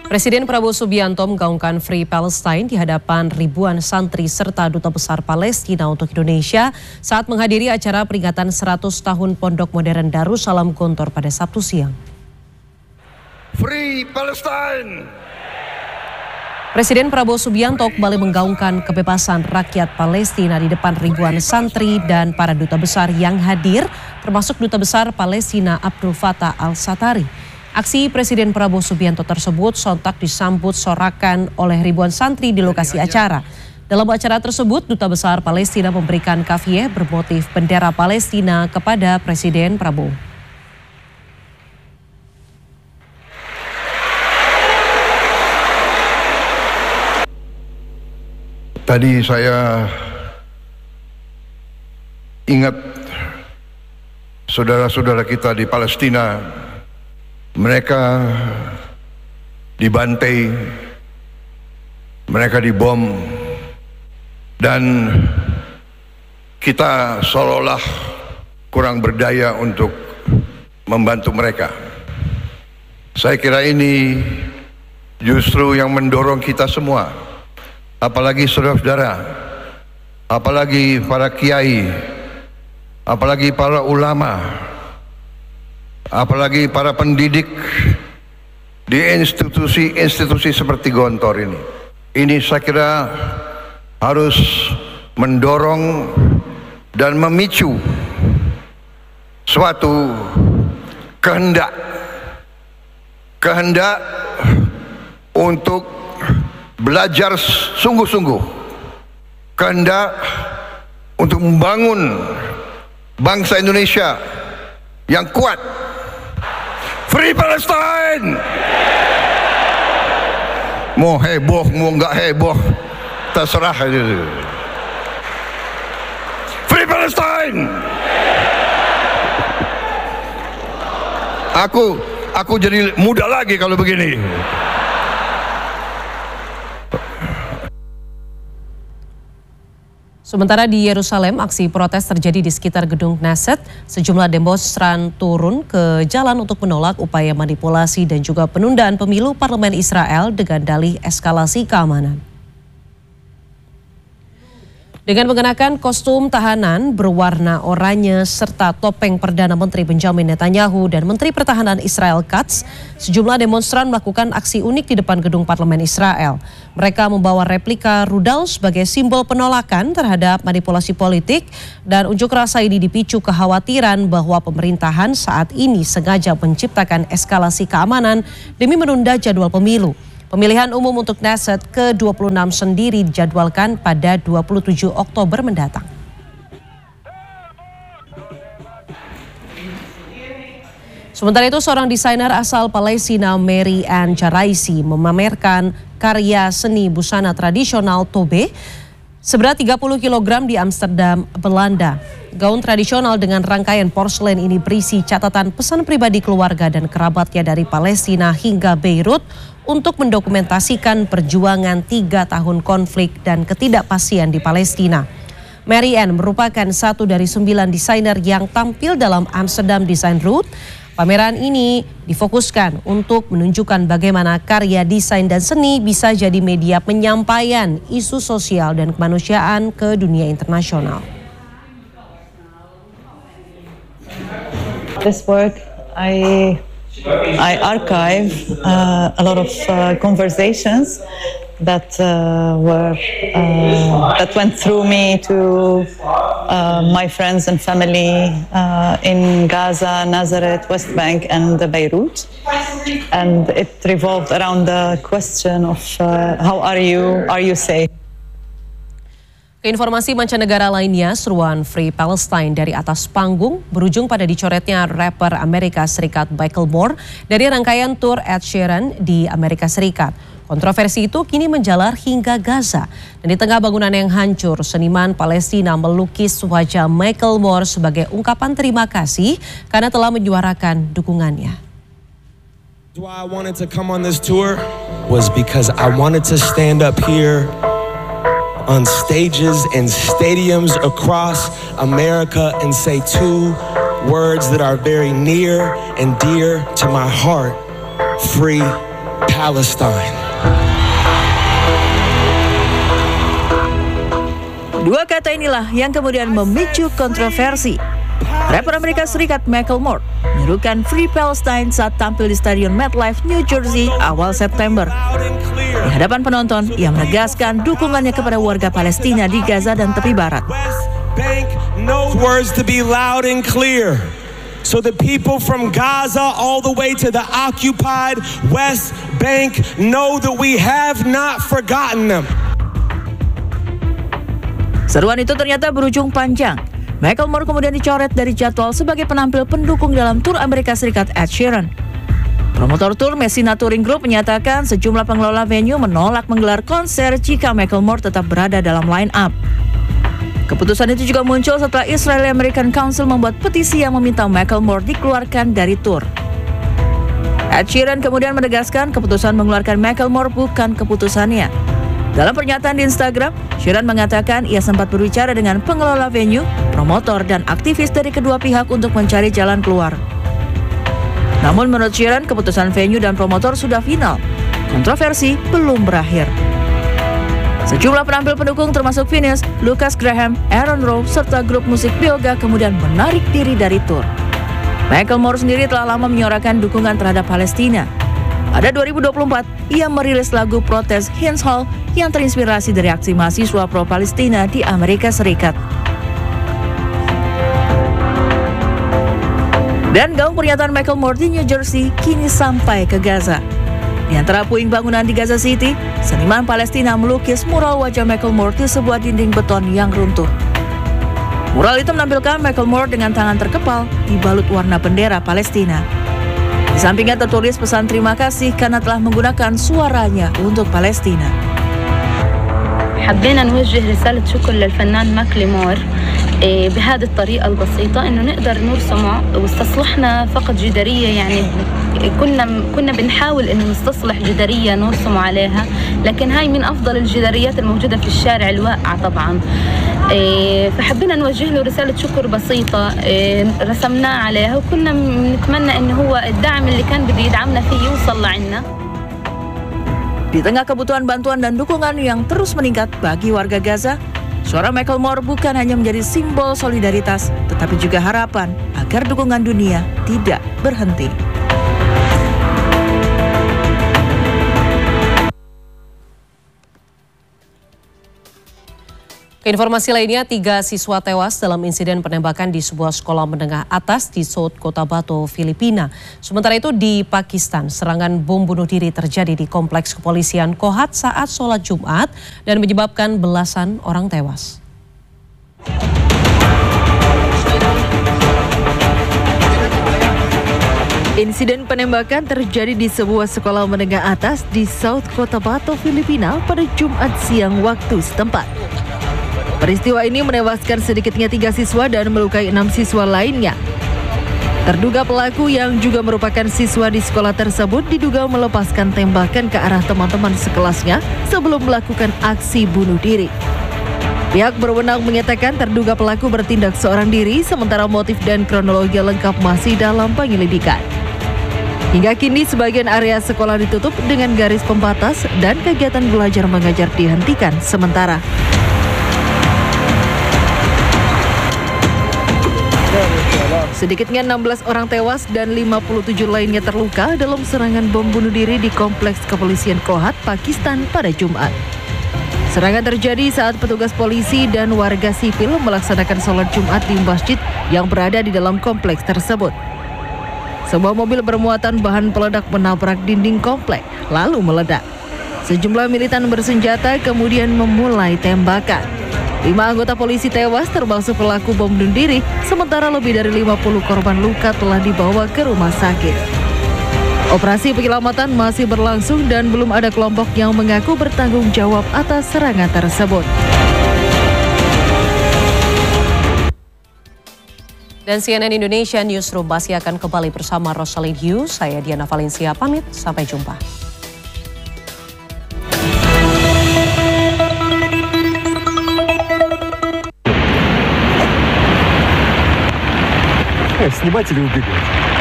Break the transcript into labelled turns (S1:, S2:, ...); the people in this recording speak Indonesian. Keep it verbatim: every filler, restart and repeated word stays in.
S1: Presiden Prabowo Subianto menggaungkan Free Palestine di hadapan ribuan santri serta Duta Besar Palestina untuk Indonesia saat menghadiri acara peringatan seratus tahun Pondok Modern Darussalam Gontor pada Sabtu siang.
S2: Free Palestine!
S1: Presiden Prabowo Subianto kembali menggaungkan kebebasan rakyat Palestina di depan ribuan santri dan para duta besar yang hadir, termasuk Duta Besar Palestina Abdul Fattah Al-Satari. Aksi Presiden Prabowo Subianto tersebut sontak disambut sorakan oleh ribuan santri di lokasi acara. Dalam acara tersebut, Duta Besar Palestina memberikan kafiyeh bermotif bendera Palestina kepada Presiden Prabowo.
S2: Tadi saya ingat saudara-saudara kita di Palestina. Mereka dibantai, mereka dibom, dan kita seolah-olah kurang berdaya untuk membantu mereka. Saya kira ini justru yang mendorong kita semua, apalagi saudara-saudara, apalagi para kiai, apalagi para ulama, apalagi para pendidik di institusi-institusi seperti Gontor ini. Ini saya kira harus mendorong dan memicu suatu kehendak kehendak untuk belajar sungguh-sungguh, kehendak untuk membangun bangsa Indonesia yang kuat. Free Palestine! Mau heboh, mau nggak heboh, terserah. Free Palestine! Aku, aku jadi muda lagi kalau begini.
S1: Sementara di Yerusalem, aksi protes terjadi di sekitar gedung Knesset. Sejumlah demonstran turun ke jalan untuk menolak upaya manipulasi dan juga penundaan pemilu parlemen Israel dengan dalih eskalasi keamanan. Dengan mengenakan kostum tahanan berwarna oranye serta topeng Perdana Menteri Benjamin Netanyahu dan Menteri Pertahanan Israel Katz, sejumlah demonstran melakukan aksi unik di depan gedung parlemen Israel. Mereka membawa replika rudal sebagai simbol penolakan terhadap manipulasi politik, dan unjuk rasa ini dipicu kekhawatiran bahwa pemerintahan saat ini sengaja menciptakan eskalasi keamanan demi menunda jadwal pemilu. Pemilihan umum untuk Knesset ke dua puluh enam sendiri dijadwalkan pada dua puluh tujuh Oktober mendatang. Sementara itu, seorang desainer asal Palestina, Mary Ann Jaraisi, memamerkan karya seni busana tradisional Tobe seberat tiga puluh kilogram di Amsterdam, Belanda. Gaun tradisional dengan rangkaian porselen ini berisi catatan pesan pribadi keluarga dan kerabatnya dari Palestina hingga Beirut untuk mendokumentasikan perjuangan tiga tahun konflik dan ketidakpastian di Palestina. Mary Ann merupakan satu dari sembilan desainer yang tampil dalam Amsterdam Design Road. Pameran ini difokuskan untuk menunjukkan bagaimana karya desain dan seni bisa jadi media penyampaian isu sosial dan kemanusiaan ke dunia internasional.
S3: This work, I I archive uh, a lot of uh, conversations that uh, were uh, that went through me to uh, my friends and family uh, in Gaza, Nazareth, West Bank, and Beirut, and it revolved around the question of uh, how are you? Are you safe?
S1: Keinformasi mancanegara lainnya, seruan Free Palestine dari atas panggung berujung pada dicoretnya rapper Amerika Serikat Michael Moore dari rangkaian tur Ed Sheeran di Amerika Serikat. Kontroversi itu kini menjalar hingga Gaza. Dan di tengah bangunan yang hancur, seniman Palestina melukis wajah Michael Moore sebagai ungkapan terima kasih karena telah menyuarakan dukungannya.
S4: Why I wanted to come on this tour was because I wanted to stand up here on stages and stadiums across America and say two words that are very near and dear to my heart: free Palestine.
S5: Dua kata inilah yang kemudian memicu kontroversi. Rapper Amerika Serikat Macklemore menyerukan Free Palestine saat tampil di Stadion MetLife, New Jersey awal September. Di hadapan penonton, ia menegaskan dukungannya kepada warga Palestina di Gaza dan tepi barat.
S4: Words to be loud and clear. So the people from Gaza all the way to the occupied West Bank know that we have not forgotten them.
S5: Seruan itu ternyata berujung panjang. Macklemore kemudian dicoret dari jadwal sebagai penampil pendukung dalam tur Amerika Serikat Ed Sheeran. Promotor tur Messina Touring Group menyatakan sejumlah pengelola venue menolak menggelar konser jika Macklemore tetap berada dalam line-up. Keputusan itu juga muncul setelah Israeli American Council membuat petisi yang meminta Macklemore dikeluarkan dari tur. Ed Sheeran kemudian menegaskan keputusan mengeluarkan Macklemore bukan keputusannya. Dalam pernyataan di Instagram, Sheeran mengatakan ia sempat berbicara dengan pengelola venue, promotor, dan aktivis dari kedua pihak untuk mencari jalan keluar. Namun menurut Sheeran, keputusan venue dan promotor sudah final. Kontroversi belum berakhir. Sejumlah penampil pendukung termasuk Phineas, Lucas Graham, Aaron Rowe, serta grup musik Bioga kemudian menarik diri dari tur. Macklemore sendiri telah lama menyuarakan dukungan terhadap Palestina. Pada dua ribu dua puluh empat, ia merilis lagu protes Heinz Hall yang terinspirasi dari aksi mahasiswa pro-Palestina di Amerika Serikat. Dan gaung pernyataan Macklemore di New Jersey kini sampai ke Gaza. Di antara puing bangunan di Gaza City, seniman Palestina melukis mural wajah Macklemore di sebuah dinding beton yang runtuh. Mural itu menampilkan Macklemore dengan tangan terkepal dibalut warna bendera Palestina. Di sampingnya tertulis pesan terima kasih karena telah menggunakan suaranya untuk Palestina.
S6: حبينا نوجه رسالة شكر للفنان ماكليمور بهذه الطريقة البسيطة إنه نقدر نرسمه واستصلحنا فقط جدارية يعني كنا كنا بنحاول إنه نستصلح جدارية نرسم عليها لكن هاي من أفضل الجداريات الموجودة في الشارع الواقعة طبعا فحبينا نوجه له رسالة شكر بسيطة رسمناه عليها وكنا نتمنى إنه هو الدعم اللي كان بده يدعمنا فيه يوصل لعنا.
S5: Di tengah kebutuhan bantuan dan dukungan yang terus meningkat bagi warga Gaza, suara Macklemore bukan hanya menjadi simbol solidaritas, tetapi juga harapan agar dukungan dunia tidak berhenti.
S1: Informasi lainnya, tiga siswa tewas dalam insiden penembakan di sebuah sekolah menengah atas di South Cotabato, Filipina. Sementara itu di Pakistan, serangan bom bunuh diri terjadi di kompleks kepolisian Kohat saat sholat Jumat dan menyebabkan belasan orang tewas.
S5: Insiden penembakan terjadi di sebuah sekolah menengah atas di South Cotabato, Filipina pada Jumat siang waktu setempat. Peristiwa ini menewaskan sedikitnya tiga siswa dan melukai enam siswa lainnya. Terduga pelaku yang juga merupakan siswa di sekolah tersebut diduga melepaskan tembakan ke arah teman-teman sekelasnya sebelum melakukan aksi bunuh diri. Pihak berwenang menyatakan terduga pelaku bertindak seorang diri, sementara motif dan kronologi lengkap masih dalam penyelidikan. Hingga kini sebagian area sekolah ditutup dengan garis pembatas dan kegiatan belajar mengajar dihentikan sementara. Sedikitnya enam belas orang tewas dan lima puluh tujuh lainnya terluka dalam serangan bom bunuh diri di kompleks kepolisian Kohat, Pakistan pada Jumat. Serangan terjadi saat petugas polisi dan warga sipil melaksanakan sholat Jumat di masjid yang berada di dalam kompleks tersebut. Sebuah mobil bermuatan bahan peledak menabrak dinding kompleks lalu meledak. Sejumlah militan bersenjata kemudian memulai tembakan. Lima anggota polisi tewas termasuk pelaku bom bunuh diri, sementara lebih dari lima puluh korban luka telah dibawa ke rumah sakit. Operasi penyelamatan masih berlangsung dan belum ada kelompok yang mengaku bertanggung jawab atas serangan tersebut.
S1: Dan C N N Indonesia Newsroom masih akan kembali bersama Rosalyn Hughes. Saya Diana Valencia pamit, sampai jumpa.
S7: Снимать или убегать?